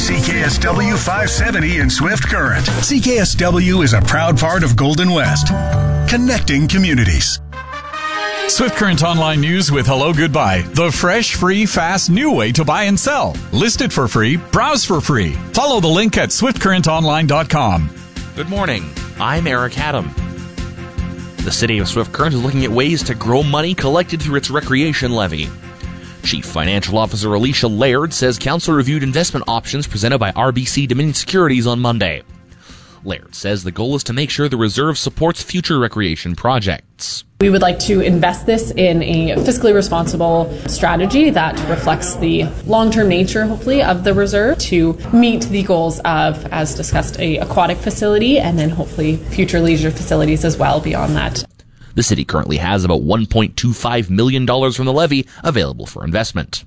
CKSW 570 in Swift Current. CKSW is a proud part of Golden West, connecting communities. Swift Current Online News with Hello Goodbye. The fresh, free, fast, new way to buy and sell. List it for free. Browse for free. Follow the link at swiftcurrentonline.com. Good morning. I'm Eric Adam. The city of Swift Current is looking at ways to grow money collected through its recreation levy. Chief Financial Officer Alicia Laird says council reviewed investment options presented by RBC Dominion Securities on Monday. Laird says the goal is to make sure the reserve supports future recreation projects. We would like to invest this in a fiscally responsible strategy that reflects the long-term nature, hopefully, of the reserve to meet the goals of, as discussed, a aquatic facility and then hopefully future leisure facilities as well beyond that. The city currently has about $1.25 million from the levy available for investment.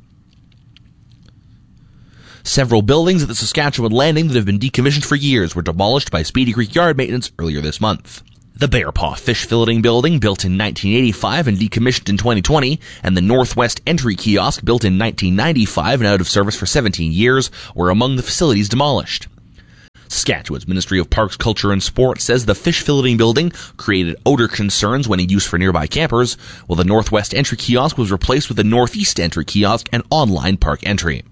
Several buildings at the Saskatchewan Landing that have been decommissioned for years were demolished by Speedy Creek Yard Maintenance earlier this month. The Bear Paw Fish Filleting Building, built in 1985 and decommissioned in 2020, and the Northwest Entry Kiosk, built in 1995 and out of service for 17 years, were among the facilities demolished. Saskatchewan's Ministry of Parks, Culture and Sport says the Fish Filleting Building created odor concerns when in use for nearby campers, while the Northwest Entry Kiosk was replaced with the Northeast Entry Kiosk and online park entry.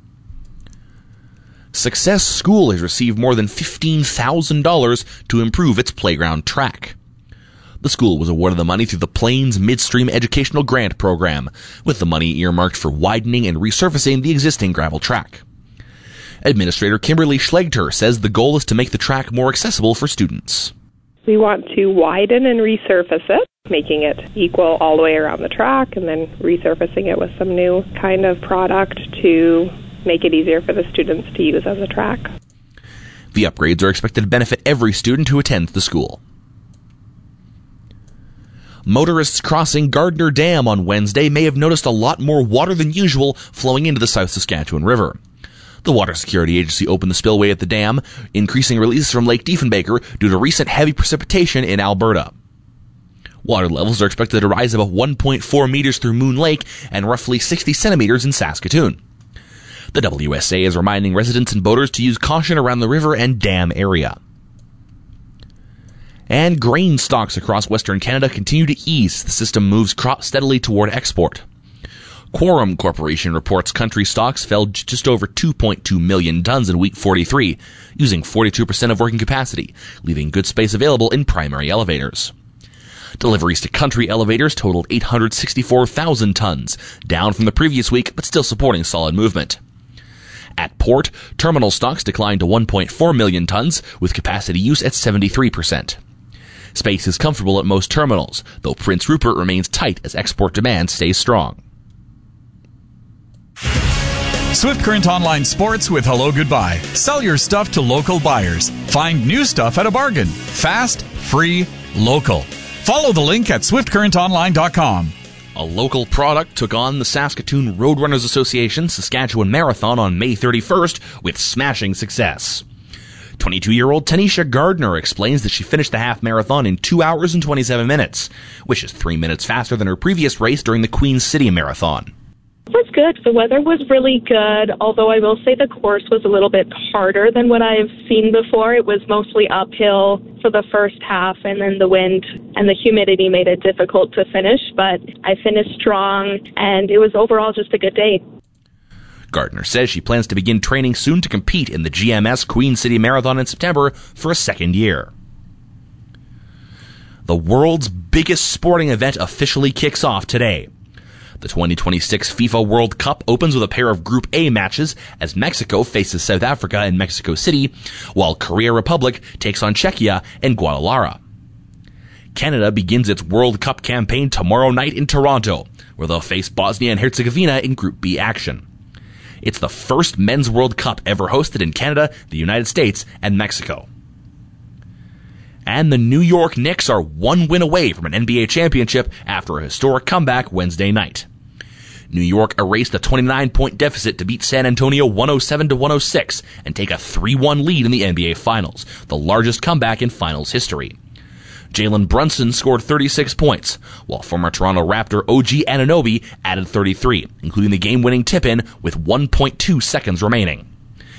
Success School has received more than $15,000 to improve its playground track. The school was awarded the money through the Plains Midstream Educational Grant Program, with the money earmarked for widening and resurfacing the existing gravel track. Administrator Kimberly Schlegter says the goal is to make the track more accessible for students. We want to widen and resurface it, making it equal all the way around the track, and then resurfacing it with some new kind of product to make it easier for the students to use as a track. The upgrades are expected to benefit every student who attends the school. Motorists crossing Gardner Dam on Wednesday may have noticed a lot more water than usual flowing into the South Saskatchewan River. The Water Security Agency opened the spillway at the dam, increasing releases from Lake Diefenbaker due to recent heavy precipitation in Alberta. Water levels are expected to rise about 1.4 meters through Moon Lake and roughly 60 centimeters in Saskatoon. The WSA is reminding residents and boaters to use caution around the river and dam area. And grain stocks across Western Canada continue to ease as the system moves crop steadily toward export. Quorum Corporation reports country stocks fell just over 2.2 million tons in week 43, using 42% of working capacity, leaving good space available in primary elevators. Deliveries to country elevators totaled 864,000 tons, down from the previous week but still supporting solid movement. At port, terminal stocks declined to 1.4 million tons, with capacity use at 73%. Space is comfortable at most terminals, though Prince Rupert remains tight as export demand stays strong. Swift Current Online Sports with Hello Goodbye. Sell your stuff to local buyers. Find new stuff at a bargain. Fast, free, local. Follow the link at swiftcurrentonline.com. A local product took on the Saskatoon Roadrunners Association Saskatchewan Marathon on May 31st with smashing success. 22-year-old Tanisha Gardner explains that she finished the half marathon in 2 hours and 27 minutes, which is 3 minutes faster than her previous race during the Queen City Marathon. It was good. The weather was really good, although I will say the course was a little bit harder than what I've seen before. It was mostly uphill for the first half, and then the wind and the humidity made it difficult to finish, but I finished strong, and it was overall just a good day. Gardner says she plans to begin training soon to compete in the GMS Queen City Marathon in September for a second year. The world's biggest sporting event officially kicks off today. The 2026 FIFA World Cup opens with a pair of Group A matches as Mexico faces South Africa in Mexico City, while Korea Republic takes on Czechia in Guadalajara. Canada begins its World Cup campaign tomorrow night in Toronto, where they'll face Bosnia and Herzegovina in Group B action. It's the first Men's World Cup ever hosted in Canada, the United States, and Mexico. And the New York Knicks are one win away from an NBA championship after a historic comeback Wednesday night. New York erased a 29-point deficit to beat San Antonio 107-106 and take a 3-1 lead in the NBA Finals, the largest comeback in Finals history. Jalen Brunson scored 36 points, while former Toronto Raptor OG Anunoby added 33, including the game-winning tip-in with 1.2 seconds remaining.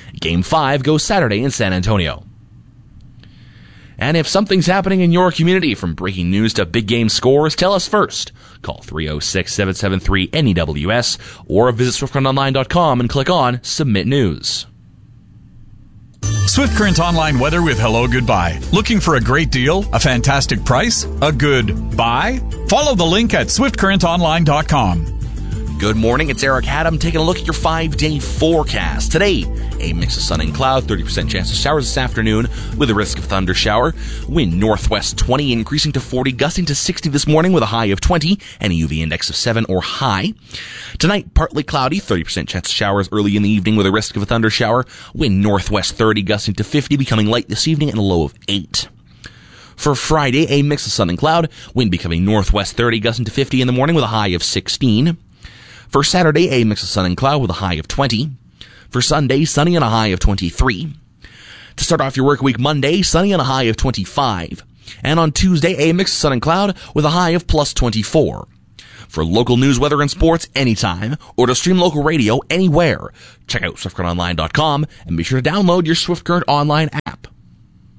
Game 5 goes Saturday in San Antonio. And if something's happening in your community, from breaking news to big game scores, tell us first. Call 306-773-NEWS or visit SwiftCurrentOnline.com and click on Submit News. Swift Current Online weather with Hello Goodbye. Looking for a great deal? A fantastic price? A good buy? Follow the link at SwiftCurrentOnline.com. Good morning, it's Eric Haddam taking a look at your 5-day forecast. Today, a mix of sun and cloud, 30% chance of showers this afternoon with a risk of thunder shower. Wind northwest 20, increasing to 40, gusting to 60 this morning with a high of 20 and a UV index of 7 or high. Tonight, partly cloudy, 30% chance of showers early in the evening with a risk of a thunder shower. Wind northwest 30, gusting to 50, becoming light this evening and a low of 8. For Friday, a mix of sun and cloud, wind becoming northwest 30, gusting to 50 in the morning with a high of 16. For Saturday, a mix of sun and cloud with a high of 20. For Sunday, sunny and a high of 23. To start off your work week Monday, sunny and a high of 25. And on Tuesday, a mix of sun and cloud with a high of plus 24. For local news, weather, and sports anytime, or to stream local radio anywhere, check out SwiftCurrentOnline.com and be sure to download your Swift Current Online app.